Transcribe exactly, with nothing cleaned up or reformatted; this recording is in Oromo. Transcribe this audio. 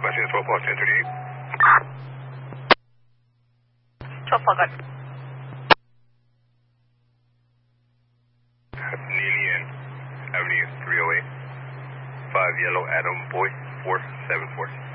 Question twelve Park, ten thirty-eight. twelve Park, good. Neely and Avenue three oh eight. five Yellow Adam Boy, four seven four.